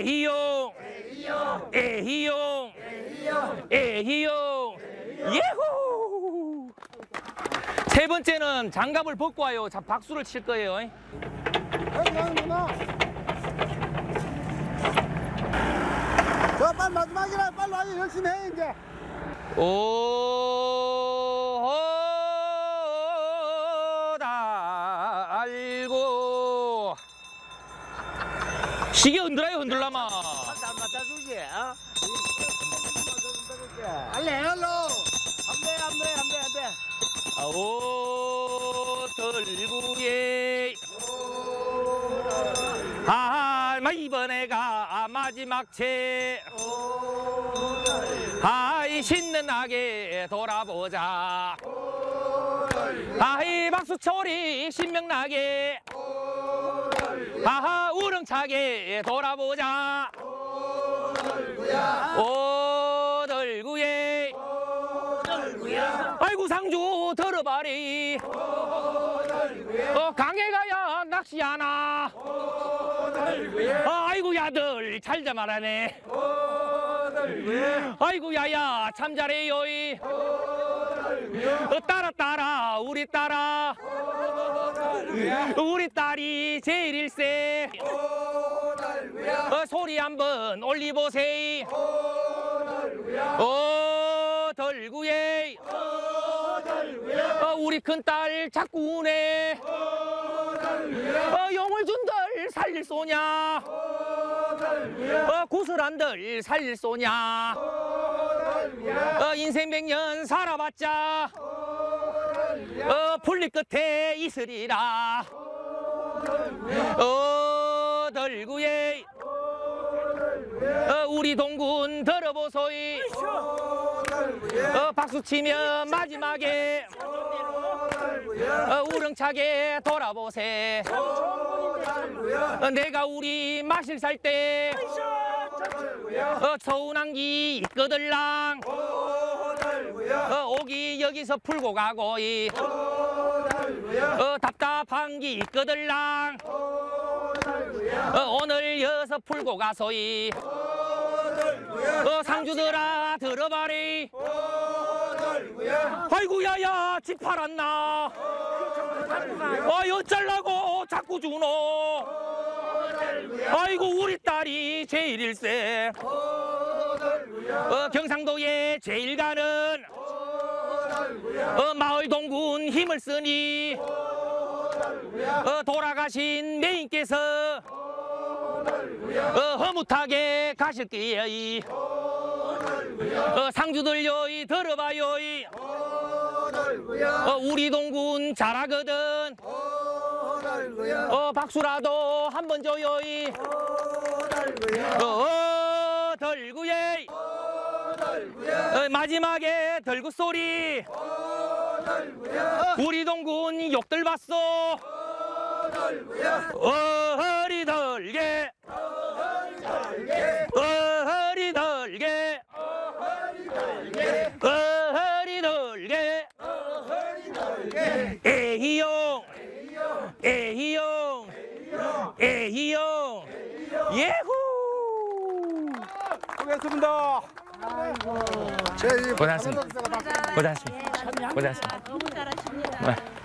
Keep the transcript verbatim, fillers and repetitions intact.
에히용 에히용 에히용 예후. 세 번째는 장갑을 벗고 와요. 자, 박수를 칠 거예요. 저 빨리 마지막이라 빨리 와요. 열심히 해 이제. 오 달고 시계 흔들어요. 흔들라마 안 맞아주지. 어? 알레 알로. 안돼 안돼 안돼 안돼. 아오 덜구예 아 이번에가 마지막 채 아이 신나게 돌아보자 아이 박수초리 신명나게 아하 우렁차게 돌아보자 오덜구예 아이고 상주 들어봐리 어 강에 가야 낚시하나 어, 아이고 야들 잘 잡아라네 아이고 야야 참 잘해요 어, 따라 따라 우리 따라 우리 딸이 제일 일세 어, 소리 한번 올리보세요 어 덜구예 어, 우리 큰딸 자꾸 우네 어, 용을 준들 살릴 쏘냐 어, 구슬한들 살릴 쏘냐 어, 인생 백년 살아봤자 어, 풀잎 끝에 이슬이라 어 덜구예 어, 우리 동군 들어보소이 어, 박수치면 마지막에 어, 우렁차게 돌아보세 어, 내가 우리 마실 살 때 어, 서운한 기 있거들랑 어, 오기 여기서 풀고 가고 이 어, 답답한 기 있거들랑 어, 오늘 여서 풀고 가소이 어, 상주들아 들어봐리 아이고 야야 집 팔았나 어, 어쩌려고 자꾸 주노 아이고 우리 딸이 제일 일세 어, 경상도에 제일 가는 어, 마을 동군 힘을 쓰니 어, 돌아가신 매인께서 어, 허무하게 가실 거예요 어, 상주들요 들어봐요 어, 우리 동군 잘하거든 어, 박수라도 한번 줘요 어, 덜구예 어, 마지막에 덜구 소리 우리 동군 욕들 봤어 어허리 덜게 어허리 덜게 어허리 덜게 에히용 에히용 에히용 예후 수고했습니다. 고생하셨습니다 고생하셨습니다 고생하셨습니다 너무 잘하십니다.